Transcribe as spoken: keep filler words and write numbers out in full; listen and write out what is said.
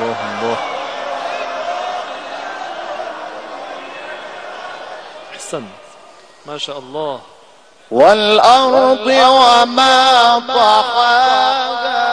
الله الله. أحسن ما شاء الله. والأرض وما طحاها